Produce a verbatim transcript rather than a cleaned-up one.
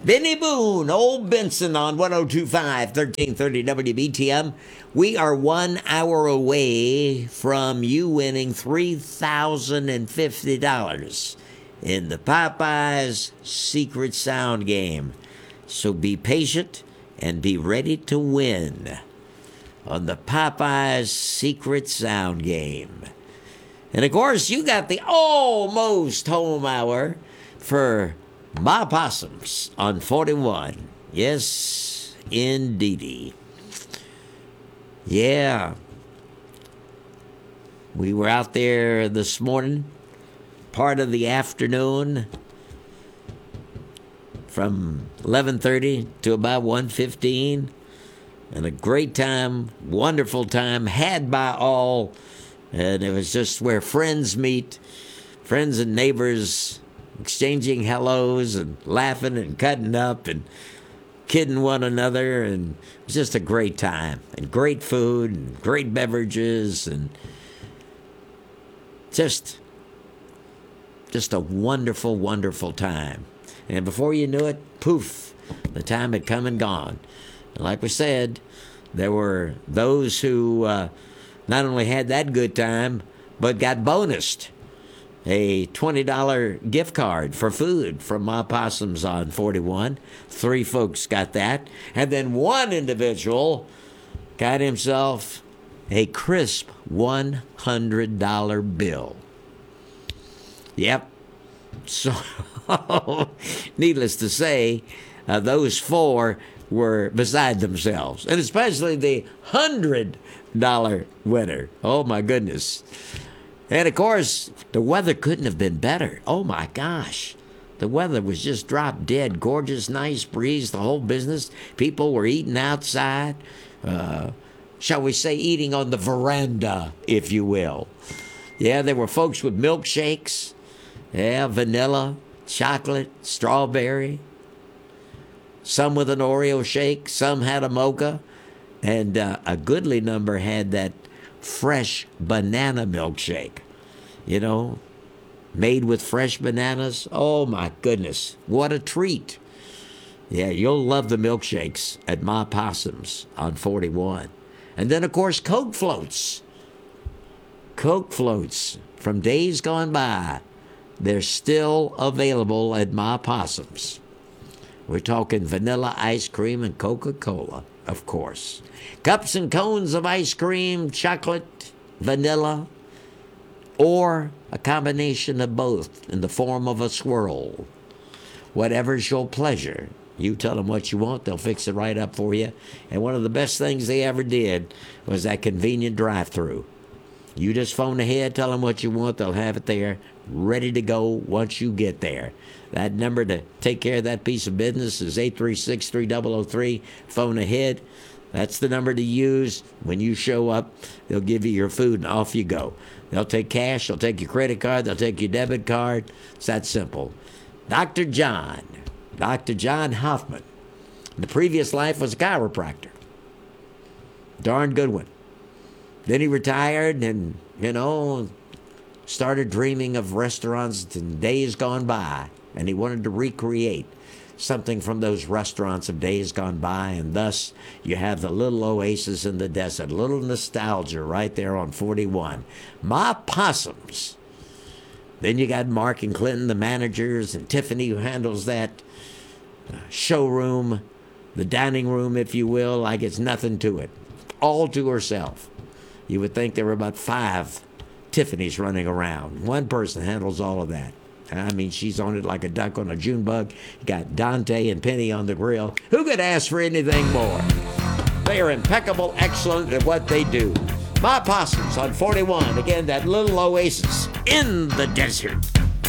Benny Boone, Old Benson on one oh two point five, thirteen thirty W B T M. We are one hour away from you winning three thousand fifty dollars in the Popeyes Secret Sound game. So be patient and be ready to win on the Popeyes Secret Sound game. And of course, you got the almost home hour for My Possums on forty-one. Yes, indeedy. Yeah. We were out there this morning, part of the afternoon, from eleven thirty to about one fifteen. And a great time, wonderful time, had by all. And it was just where friends meet, friends and neighbors exchanging hellos and laughing and cutting up and kidding one another. And it was just a great time. And great food and great beverages and just, just a wonderful, wonderful time. And before you knew it, poof, the time had come and gone. And like we said, there were those who uh, not only had that good time, but got bonused a twenty dollars gift card for food from My Possums on forty-one. Three folks got that. And then one individual got himself a crisp one hundred dollars bill. Yep. So, needless to say, uh, those four were beside themselves. And especially the one hundred dollars winner. Oh, my goodness. And, of course, the weather couldn't have been better. Oh, my gosh. The weather was just drop dead. Gorgeous, nice breeze, the whole business. People were eating outside. Uh, shall we say eating on the veranda, if you will. Yeah, there were folks with milkshakes. Yeah, vanilla, chocolate, strawberry. Some with an Oreo shake. Some had a mocha. And uh, a goodly number had that fresh banana milkshake, you know, made with fresh bananas. Oh, my goodness. What a treat. Yeah, you'll love the milkshakes at My Possums on forty-one. And then, of course, Coke floats. Coke floats from days gone by. They're still available at My Possums. We're talking vanilla ice cream and Coca-Cola, of course. Cups and cones of ice cream, chocolate, vanilla, or a combination of both in the form of a swirl. Whatever's your pleasure. You tell them what you want, they'll fix it right up for you. And one of the best things they ever did was that convenient drive-thru. You just phone ahead, tell them what you want, they'll have it there, ready to go once you get there. That number to take care of that piece of business is eight three six, three zero zero three. Phone ahead. That's the number to use. When you show up, they'll give you your food and off you go. They'll take cash, they'll take your credit card, they'll take your debit card. It's that simple. Doctor John, Doctor John Hoffman. In the previous life was a chiropractor. Darn good one. Then he retired and, you know, started dreaming of restaurants in days gone by. And he wanted to recreate something from those restaurants of days gone by. And thus, you have the little oasis in the desert. A little nostalgia right there on forty-one. My Possums. Then you got Mark and Clinton, the managers, and Tiffany, who handles that showroom, the dining room, if you will, like it's nothing to it. All to herself. You would think there were about five Tiffany's running around. One person handles all of that. I mean, she's on it like a duck on a June bug. You got Dante and Penny on the grill. Who could ask for anything more? They are impeccable, excellent at what they do. My Possums on forty-one. Again, that little oasis in the desert.